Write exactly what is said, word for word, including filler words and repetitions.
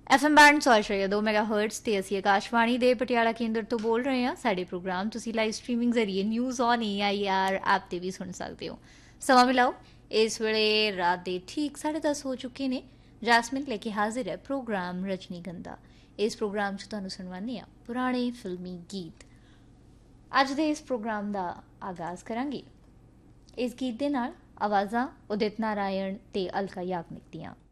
F M band ਸੌ ਅਸ਼ਾਰੀਆ ਦੋ mega hurts ਤੇ ਅਸੀਂ ਆਕਾਸ਼ਵਾਣੀ ਦੇ ਪਟਿਆਲਾ ਕੇਂਦਰ ਤੋਂ ਬੋਲ ਰਹੇ ਹਾਂ। ਸਾਡੇ ਪ੍ਰੋਗਰਾਮ ਤੁਸੀਂ ਲਾਈਵ ਸਟ੍ਰੀਮਿੰਗ ਜ਼ਰੀਏ news on A I R app ਤੇ ਵੀ ਸੁਣ ਸਕਦੇ ਹੋ। ਸਮਾਂ ਮਿਲਾਓ, ਇਸ ਵੇਲੇ ਰਾਤ ਦੇ ਠੀਕ ਸਾਢੇ ਦਸ ਹੋ ਚੁੱਕੇ ਨੇ। ਜੈਸਮਿਨ ਲੈ ਕੇ ਹਾਜ਼ਰ ਹੈ ਪ੍ਰੋਗਰਾਮ ਰਜਨੀ ਗੰਧਾ। ਇਸ ਪ੍ਰੋਗਰਾਮ 'ਚ ਤੁਹਾਨੂੰ ਸੁਣਵਾਉਂਦੇ ਹਾਂ ਪੁਰਾਣੇ ਫਿਲਮੀ ਗੀਤ। ਅੱਜ ਦੇ ਇਸ ਪ੍ਰੋਗਰਾਮ ਦਾ ਆਗਾਜ਼ ਕਰਾਂਗੇ ਇਸ ਗੀਤ ਦੇ ਨਾਲ। ਆਵਾਜ਼ਾਂ ਉਦਿਤ ਨਾਰਾਇਣ ਤੇ ਅਲਕਾ ਯਾਗਨਿਕ ਦੀਆਂ।